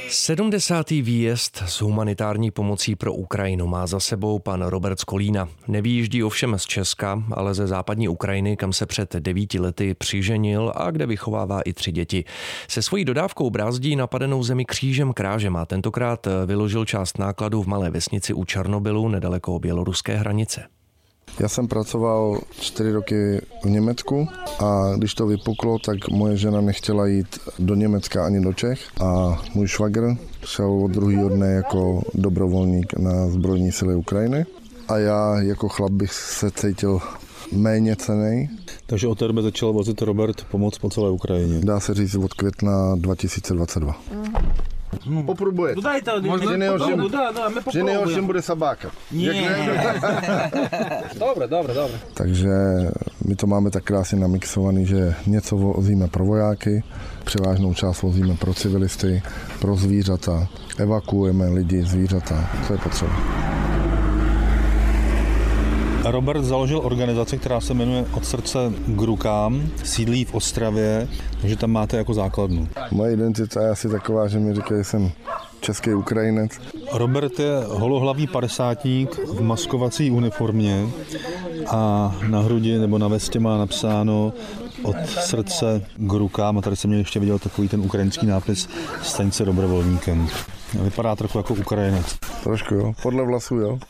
70. výjezd s humanitární pomocí pro Ukrajinu má za sebou pan Robert z Kolína. Nevyjíždí ovšem z Česka, ale ze západní Ukrajiny, kam se před 9 lety přiženil a kde vychovává i 3 děti. Se svojí dodávkou brázdí napadenou zemi křížem krážem a tentokrát vyložil část nákladů v malé vesnici u Černobylu nedaleko běloruské hranice. Já jsem pracoval 4 roky v Německu a když to vypuklo, tak moje žena nechtěla jít do Německa ani do Čech a můj švagr šel od druhého dne jako dobrovolník na zbrojní síly Ukrajiny a já jako chlap bych se cítil méně cennej. Takže od té doby začal vozit Robert pomoc po celé Ukrajině. Dá se říct od května 2022. Попробуй. Že nejhorším bude sabáka. Dobre. Takže my to máme tak krásně namixovaný, že něco vozíme pro vojáky, převážnou část vozíme pro civilisty, pro zvířata, evakuujeme lidi, zvířata, co je potřeba. Robert založil organizaci, která se jmenuje Od srdce k rukám, sídlí v Ostravě, takže tam máte jako základnu. Moje identita je asi taková, že mi říkají, že jsem český Ukrajinec. Robert je holohlavý padesátník v maskovací uniformě a na hrudi nebo na vestě má napsáno Od srdce k rukám a tady jsem ještě viděl takový ten ukrajinský nápis Staň se dobrovolníkem. Vypadá trochu jako Ukrajinec. Trošku jo, podle vlasů jo.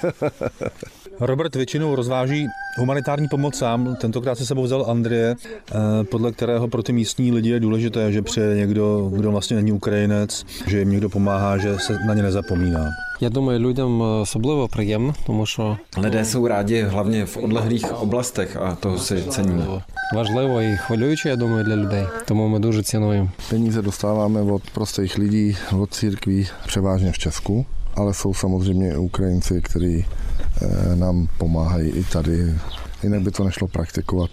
Robert většinou rozváží humanitární pomoc sám, tentokrát se sebou vzal Andreje, podle kterého pro ty místní lidi je důležité, že přijde někdo, kdo vlastně není Ukrajinec, že jim někdo pomáhá, že se na ně nezapomíná. Já думаю, lidem особливо приємно, тому що lidé jsou rádi hlavně v odlehlých oblastech a toho si ceníme. Важливо і хвилююче, я думаю, для людей. Тому ми дуже цінуємо. Peníze dostáváme od prostých lidí, od církví, převážně v Česku, ale jsou samozřejmě Ukrajinci, kteří nám pomáhají i tady. Jinak by to nešlo praktikovat.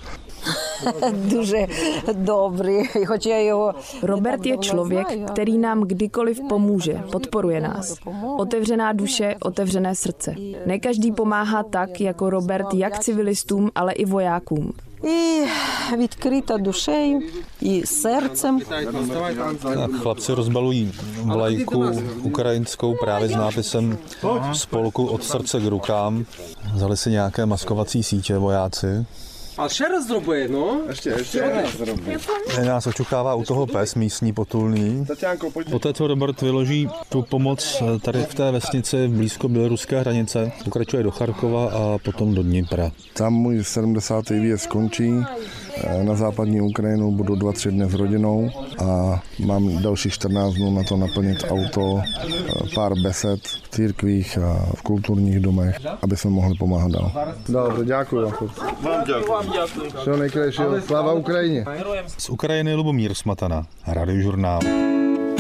Дуже dobrý, хоч я його... Robert je člověk, který nám kdykoliv pomůže, podporuje nás. Otevřená duše, otevřené srdce. Ne každý pomáhá tak, jako Robert, jak civilistům, ale i vojákům. І відкрита душею, і серцем. Tak chlapci rozbalují vlajku ukrajinskou právě s nápisem Spolku od srdce k rukám. Vzali si nějaké maskovací sítě vojáci. А ще раз зроби, no. Ještě raz zrobím. Nás očukává u toho pes místní potulný. Poté, co Robert vyloží tu pomoc tady v té vesnici blízko běloruské hranice, pokračuje do Charkova a potom do Dnipra. Tam můj 70. výjezd skončí. Na západní Ukrajinu budu 2-3 dny s rodinou a mám další 14 dnů na to naplnit auto, pár besed v církvích a v kulturních domech, aby jsme mohli pomáhat dál. Dobře, děkuji. Vám děkuji. Všeho nejkrásnějšího. Sláva Ukrajině. Z Ukrajiny Lubomír Smatana, Radiožurnál.